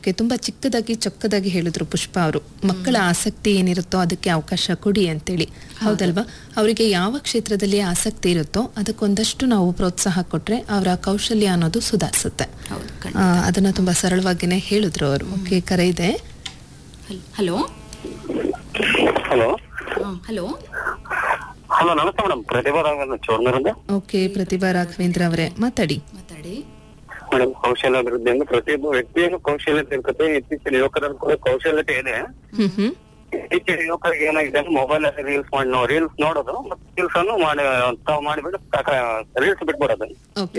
Okay, ತುಂಬಾ ಚಿಕ್ಕದಾಗಿ ಚೊಕ್ಕದಾಗಿ ಹೇಳಿದ್ರು ಪುಷ್ಪ ಅವರು. ಮಕ್ಕಳ ಆಸಕ್ತಿ ಏನಿರುತ್ತೋ ಅದಕ್ಕೆ ಅವಕಾಶ ಕೊಡಿ ಅಂತೇಳಿ, ಹೌದಲ್ವಾ? ಅವರಿಗೆ ಯಾವ ಕ್ಷೇತ್ರದಲ್ಲಿ ಆಸಕ್ತಿ ಇರುತ್ತೋ ಅದಕ್ಕೊಂದಷ್ಟು ನಾವು ಪ್ರೋತ್ಸಾಹ ಕೊಟ್ರೆ ಅವರ ಕೌಶಲ್ಯ ಅನ್ನೋದು ಸುಧಾರಿಸುತ್ತೆ. ಅದನ್ನ ತುಂಬಾ ಸರಳವಾಗಿನೇ ಹೇಳಿದ್ರು ಅವರು. ಓಕೆ, ಕರೆ ಇದೆ. ಹಲೋ ಹಲೋ ಹಲೋ ಹಲೋ, ನಮಸ್ತೆ ಮೇಡಮ್. ಪ್ರತಿಭಾ ರಾಘವೇಂದ್ರ ಚೋರ್ನರಿಂದ. ಓಕೆ, ಪ್ರತಿಭಾ ರಾಘವೇಂದ್ರ ಅವರೇ ಮಾತಾಡಿ. ಮೇಡಮ್, ಕೌಶಲ್ಯ ಅಭಿವೃದ್ಧಿ ಅಂದ್ರೆ ಪ್ರತಿಯೊಬ್ಬ ವ್ಯಕ್ತಿಯನ್ನು ಕೌಶಲ್ಯತೆ ಇರ್ತದೆ. ಇತ್ತೀಚಿನ ಯುವಕರಲ್ಲಿ ಕೂಡ ಕೌಶಲ್ಯತೆ ಇದೆ. ಇತ್ತೀಚಿನ ಯುವಕರಿಗೆ ಏನಾಗಿದೆ ಅಂದ್ರೆ ಮೊಬೈಲ್ ಅಲ್ಲಿ ರೀಲ್ಸ್ ನೋಡೋದು ಮತ್ತೆ ರೀಲ್ಸ್ ಅನ್ನು ತಾವು ಮಾಡಿಬಿಟ್ಟು ರೀಲ್ಸ್ ಬಿಟ್ಬಿಡೋದು.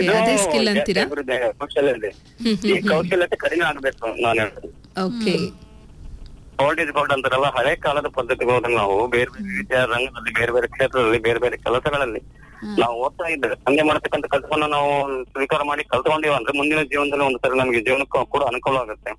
ಕೌಶಲ್ಯ ಇದೆ. ಈ ಕೌಶಲ್ಯತೆ ಕಡಿಮೆ ಆಗ್ಬೇಕು ನಾನು ಹೇಳ್ತೀನಿ. ಓಲ್ಡ್ ಇಸ್ ಗೋಲ್ಡ್ ಅಂತಾರಲ್ಲ, ಹಳೆ ಕಾಲದ ಪದ್ಧತಿಗಳನ್ನು ನಾವು ಬೇರೆ ಬೇರೆ ರೀತಿಯ ರಂಗದಲ್ಲಿ, ಬೇರೆ ಬೇರೆ ಕ್ಷೇತ್ರದಲ್ಲಿ, ಬೇರೆ ಬೇರೆ ಕೆಲಸಗಳಲ್ಲಿ ನಾವು ಓದ್ತಾ ಇದ್ದೇವೆ. ಸಂಜೆ ಮಾಡತಕ್ಕಂಥ ಕೆಲಸವನ್ನ ನಾವು ಸ್ವೀಕಾರ ಮಾಡಿ ಕಲ್ತ್ಕೊಂಡಿವ ಅಂದ್ರೆ ಮುಂದಿನ ಜೀವನದಲ್ಲಿ ಒಂದು ಸರಿ ನಮಗೆ ಜೀವನಕ್ಕೂ ಕೂಡ ಅನುಕೂಲ ಆಗುತ್ತೆ.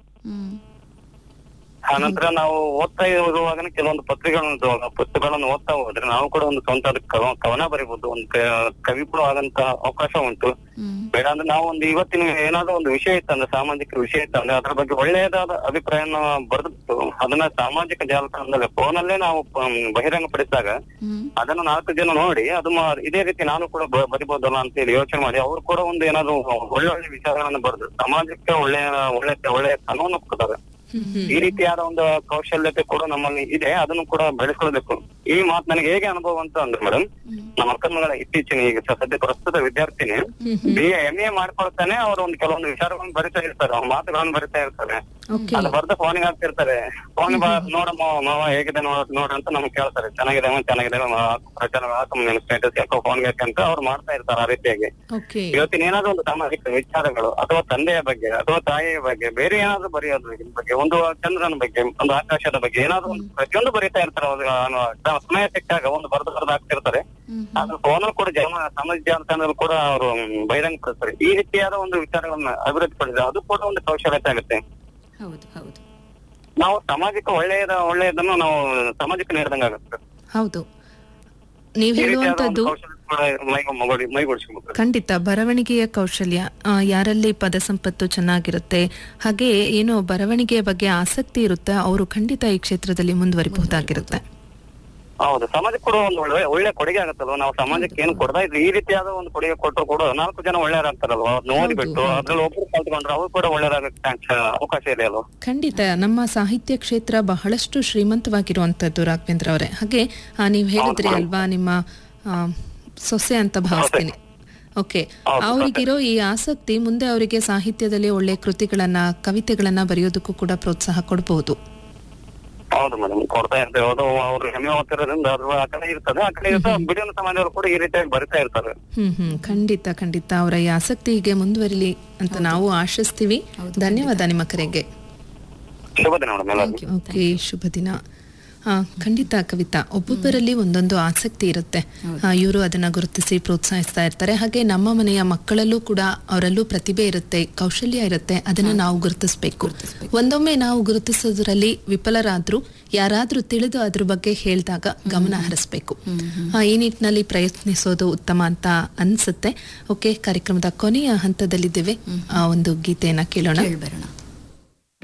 ಆನಂತರ ನಾವು ಓದ್ತಾ ಇರುವಾಗ ಕೆಲವೊಂದು ಪುಸ್ತಕಗಳನ್ನು ಓದ್ತಾ ಹೋದ್ರೆ ನಾವು ಕೂಡ ಒಂದು ಸ್ವಂತ ಕವನ ಬರೀಬಹುದು, ಒಂದು ಕವಿ ಕೂಡ ಆಗಂತ ಅವಕಾಶ ಉಂಟು. ಬೇಡ ಅಂದ್ರೆ ನಾವು ಒಂದು ಇವತ್ತಿನ ಏನಾದ್ರೂ ಒಂದು ವಿಷಯ ಇತ್ತಂದ್ರೆ, ಸಾಮಾಜಿಕ ವಿಷಯ ಇತ್ತಂದ್ರೆ ಅದ್ರ ಬಗ್ಗೆ ಒಳ್ಳೆಯದಾದ ಅಭಿಪ್ರಾಯನ ಬರೆದು ಅದನ್ನ ಸಾಮಾಜಿಕ ಜಾಲತಾಣದಲ್ಲಿ ಫೋನಲ್ಲೇ ನಾವು ಬಹಿರಂಗ ಪಡಿಸಿದಾಗ ಅದನ್ನ 4 ಜನ ನೋಡಿ ಅದು ಇದೇ ರೀತಿ ನಾನು ಕೂಡ ಬರಿಬಹುದಲ್ಲ ಅಂತ ಹೇಳಿ ಯೋಚನೆ ಮಾಡಿ ಅವರು ಕೂಡ ಒಂದು ಏನಾದ್ರು ಒಳ್ಳೊಳ್ಳೆ ವಿಚಾರಗಳನ್ನ ಬರೆದು ಸಮಾಜಕ್ಕೆ ಒಳ್ಳೆಯ ಕನವನ್ನು ಕೊಡ್ತಾರೆ. ಈ ರೀತಿಯಾದ ಒಂದು ಕೌಶಲ್ಯತೆ ಕೂಡ ನಮ್ಮಲ್ಲಿ ಇದೆ, ಅದನ್ನು ಕೂಡ ಬೆಳೆಸ್ಕೊಳ್ಬೇಕು. ಈ ಮಾತು ನನಗೆ ಹೇಗೆ ಅನುಭವ ಅಂತ ಅಂದ್ರೆ ಮೇಡಮ್, ನಮ್ಮ ಅಕ್ಕನ ಇತ್ತೀಚಿನ ಈಗ ಸದ್ಯ ಪ್ರಸ್ತುತ ವಿದ್ಯಾರ್ಥಿನಿ MA ಮಾಡ್ಕೊಳ್ತಾನೆ. ಅವರು ಒಂದು ಕೆಲವೊಂದು ವಿಚಾರಗಳನ್ನು ಬರಿತಾ ಇರ್ತಾರೆ, ಅವ್ರ ಮಾತುಗಳನ್ನು ಬರಿತಾ ಇರ್ತಾರೆ. ಅದು ಬರ್ದ ಫೋನಿಗೆ ಹಾಕ್ತಿರ್ತಾರೆ. ಫೋನ್ ನೋಡಮ್ಮ ಮಾವ ಹೇಗಿದೆ ನೋಡ ಅಂತ ನಮ್ಗೆ ಕೇಳ್ತಾರೆ. ಚೆನ್ನಾಗಿದೆ ಸ್ಟೇಟಸ್ ಯಾಕೋ ಫೋನ್ಗೆ ಹಾಕಂತ ಅವ್ರು ಮಾಡ್ತಾ ಇರ್ತಾರೆ. ಆ ರೀತಿಯಾಗಿ ಇವತ್ತಿನ ಏನಾದ್ರು ಒಂದು ಸಾಮಾಜಿಕ ವಿಚಾರಗಳು ಅಥವಾ ತಂದೆಯ ಬಗ್ಗೆ ಅಥವಾ ತಾಯಿಯ ಬಗ್ಗೆ ಬೇರೆ ಏನಾದ್ರು ಬರೆಯೋದ್ರ ಬಗ್ಗೆ, ಒಂದು ಚಂದ್ರನ ಬಗ್ಗೆ, ಒಂದು ಆಕಾಶದ ಬಗ್ಗೆ ಏನಾದ್ರು ಒಂದು ಪ್ರತಿಯೊಂದು ಬರೀತಾ ಇರ್ತಾರೆ. ಸಮಯ ಸಿಕ್ಕಾಗ ಒಂದು ಬರೆದು ಹಾಕ್ತಿರ್ತಾರೆ. ಅದ್ರ ಫೋನಲ್ಲಿ ಕೂಡ ಸಾಮಾಜಿಕ ಜಾಲತಾಣದಲ್ಲಿ ಕೂಡ ಅವರು ಬಹಿರಂಗ ಪಡಿಸ್ತಾರೆ. ಈ ರೀತಿಯಾದ ಒಂದು ವಿಚಾರಗಳನ್ನ ಅಭಿವೃದ್ಧಿ ಪಡಿಸಿದ್ರೆ ಅದು ಕೂಡ ಒಂದು ಕೌಶಲ್ಯತೆ ಆಗುತ್ತೆ. ನಾವು ಸಮಾಜಕ್ಕೆ ಒಳ್ಳೆಯದನ್ನು ನಾವು ಸಮಾಜಕ್ಕೆ ನೀಡಿದಂಗ ಆಗುತ್ತೆ. ಹೌದು, ನೀವು ಹೇಳುವಂತದ್ದು ಖಂಡಿತ ಬರವಣಿಗೆಯ ಕೌಶಲ್ಯ. ಯಾರಲ್ಲಿ ಪದ ಸಂಪತ್ತು ಚೆನ್ನಾಗಿರುತ್ತೆ, ಹಾಗೆ ಏನೋ ಬರವಣಿಗೆಯ ಬಗ್ಗೆ ಆಸಕ್ತಿ ಇರುತ್ತೆ, ಅವರು ಖಂಡಿತ ಈ ಕ್ಷೇತ್ರದಲ್ಲಿ ಮುಂದುವರಿಬಹುದಾಗಿರುತ್ತೆ. ಹೌದು, ಸಮಾಜಕ್ಕೆ ಕೂಡ ಒಂದು ಒಳ್ಳೆ ಕೊಡುಗೆ ಆಗುತ್ತಲ್ವ. ನಾವು ಸಮಾಜಕ್ಕೆ ಏನು ಕೊಡ್ತಾ ಇದ್ವಿ, ಈ ರೀತಿಯಾದ ಒಂದು ಕೊಡುಗೆ ಕೊಟ್ಟರು ಕೂಡ 4 ಜನ ಒಳ್ಳೆಯರಾಗ್ತಾರಲ್ವ. ಅವ್ರು ಓದಿಬಿಟ್ಟು ಅದ್ರಲ್ಲಿ ಒಬ್ರು ಕಲ್ತ್ಕೊಂಡ್ರೆ ಅವ್ರು ಕೂಡ ಒಳ್ಳೆಯದಾಗಕ್ಕೆ ಅವಕಾಶ ಇದೆ ಅಲ್ವ. ಖಂಡಿತ ನಮ್ಮ ಸಾಹಿತ್ಯ ಕ್ಷೇತ್ರ ಬಹಳಷ್ಟು ಶ್ರೀಮಂತವಾಗಿರುವಂತದ್ದು ರಾಘವೇಂದ್ರ ಅವರೇ. ಹಾಗೆ ನೀವು ಹೇಳಿದ್ರಿ ಅಲ್ವಾ, ನಿಮ್ಮ ಸೊಸೆ ಅಂತ ಭಾವಿಸ್ತೀನಿ. ಓಕೆ, ಅವರಿಗಿರೋ ಈ ಆಸಕ್ತಿ ಮುಂದೆ ಅವರಿಗೆ ಸಾಹಿತ್ಯದಲ್ಲಿ ಒಳ್ಳೆ ಕೃತಿಗಳನ್ನ, ಕವಿತೆಗಳನ್ನ ಬರೆಯೋದಕ್ಕೂ ಕೂಡ ಪ್ರೋತ್ಸಾಹ ಕೊಡಬಹುದು. ಹೌದು ಮೇಡಮ್, ಕೊಡ್ತಾ ಇರ್ತೇವೆ. ಅದು ಅವ್ರು ಹೆಮ್ಮೆ ಓದ್ತಿರೋದ್ರಿಂದ ಅದ್ರ ಆ ಕಡೆ ಇರ್ತದೆ, ಆ ಕಡೆ ಇರ್ತದೆ. ಬಿಡಿನ ಸಮಾಜದವರು ಕೂಡ ಈ ರೀತಿಯಾಗಿ ಬರಿತಾ ಇರ್ತಾರೆ. ಖಂಡಿತ ಅವರ ಈ ಆಸಕ್ತಿ ಹೀಗೆ ಮುಂದುವರಿಲಿ ಅಂತ ನಾವು ಆಶಿಸ್ತೀವಿ. ಧನ್ಯವಾದ ನಿಮ್ಮ ಕರೆಗೆ. ಶುಭ ದಿನ ಮೇಡಮ್. ಓಕೆ, ಶುಭ ದಿನ. ಖಂಡಿತ ಕವಿತಾ, ಒಬ್ಬೊಬ್ಬರಲ್ಲಿ ಒಂದೊಂದು ಆಸಕ್ತಿ ಇರುತ್ತೆ. ಇವರು ಅದನ್ನ ಗುರುತಿಸಿ ಪ್ರೋತ್ಸಾಹಿಸ್ತಾ ಇರ್ತಾರೆ. ಹಾಗೆ ನಮ್ಮ ಮನೆಯ ಮಕ್ಕಳಲ್ಲೂ ಕೂಡ ಅವರಲ್ಲೂ ಪ್ರತಿಭೆ ಇರುತ್ತೆ, ಕೌಶಲ್ಯ ಇರುತ್ತೆ. ಅದನ್ನ ನಾವು ಗುರುತಿಸ್ಬೇಕು. ಒಂದೊಮ್ಮೆ ನಾವು ಗುರುತಿಸೋದ್ರಲ್ಲಿ ವಿಫಲರಾದ್ರೂ ಯಾರಾದ್ರೂ ತಿಳಿದು ಅದ್ರ ಬಗ್ಗೆ ಹೇಳಿದಾಗ ಗಮನ ಹರಿಸ್ಬೇಕು. ಈ ನಿಟ್ಟಿನಲ್ಲಿ ಪ್ರಯತ್ನಿಸೋದು ಉತ್ತಮ ಅಂತ ಅನ್ಸುತ್ತೆ. ಓಕೆ, ಕಾರ್ಯಕ್ರಮದ ಕೊನೆಯ ಹಂತದಲ್ಲಿದ್ದೇವೆ. ಒಂದು ಗೀತೆಯನ್ನ ಕೇಳೋಣ.